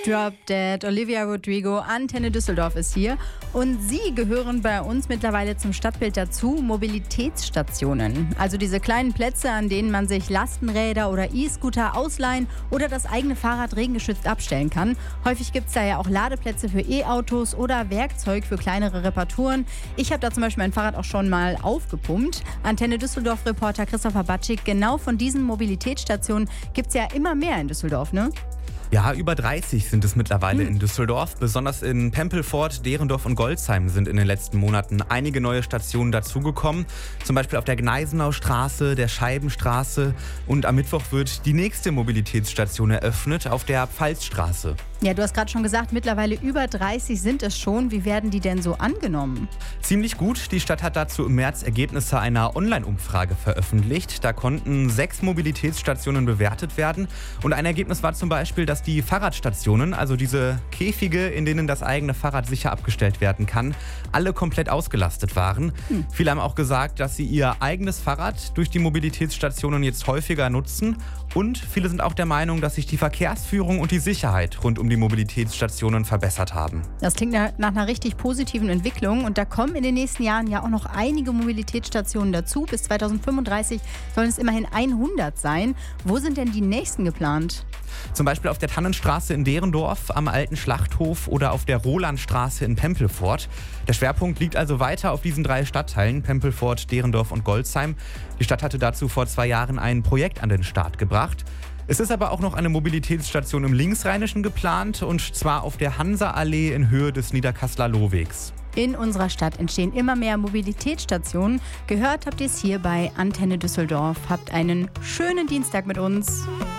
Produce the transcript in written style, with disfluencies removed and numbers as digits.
Drop Dead, Olivia Rodrigo, Antenne Düsseldorf ist hier. Und sie gehören bei uns mittlerweile zum Stadtbild dazu, Mobilitätsstationen. Also diese kleinen Plätze, an denen man sich Lastenräder oder E-Scooter ausleihen oder das eigene Fahrrad regengeschützt abstellen kann. Häufig gibt es da ja auch Ladeplätze für E-Autos oder Werkzeug für kleinere Reparaturen. Ich habe da zum Beispiel mein Fahrrad auch schon mal aufgepumpt. Antenne Düsseldorf-Reporter Christopher Batschik, genau von diesen Mobilitätsstationen gibt es ja immer mehr in Düsseldorf, ne? Ja, über 30 sind es mittlerweile in Düsseldorf. Besonders in Pempelfort, Derendorf und Golzheim sind in den letzten Monaten einige neue Stationen dazugekommen. Zum Beispiel auf der Gneisenaustraße, der Scheibenstraße. Und am Mittwoch wird die nächste Mobilitätsstation eröffnet auf der Pfalzstraße. Ja, du hast gerade schon gesagt, mittlerweile über 30 sind es schon. Wie werden die denn so angenommen? Ziemlich gut. Die Stadt hat dazu im März Ergebnisse einer Online-Umfrage veröffentlicht. Da konnten 6 Mobilitätsstationen bewertet werden. Und ein Ergebnis war zum Beispiel, dass die Fahrradstationen, also diese Käfige, in denen das eigene Fahrrad sicher abgestellt werden kann, alle komplett ausgelastet waren. Viele haben auch gesagt, dass sie ihr eigenes Fahrrad durch die Mobilitätsstationen jetzt häufiger nutzen. Und viele sind auch der Meinung, dass sich die Verkehrsführung und die Sicherheit rund um die Mobilitätsstationen verbessert haben. Das klingt nach einer richtig positiven Entwicklung. Und da kommen in den nächsten Jahren ja auch noch einige Mobilitätsstationen dazu. Bis 2035 sollen es immerhin 100 sein. Wo sind denn die nächsten geplant? Zum Beispiel auf der Tannenstraße in Derendorf, am Alten Schlachthof oder auf der Rolandstraße in Pempelfort. Der Schwerpunkt liegt also weiter auf diesen 3 Stadtteilen, Pempelfort, Derendorf und Golzheim. Die Stadt hatte dazu vor 2 Jahren ein Projekt an den Start gebracht. Es ist aber auch noch eine Mobilitätsstation im Linksrheinischen geplant, und zwar auf der Hansa-Allee in Höhe des Niederkasseler Lohwegs. In unserer Stadt entstehen immer mehr Mobilitätsstationen. Gehört habt ihr es hier bei Antenne Düsseldorf. Habt einen schönen Dienstag mit uns.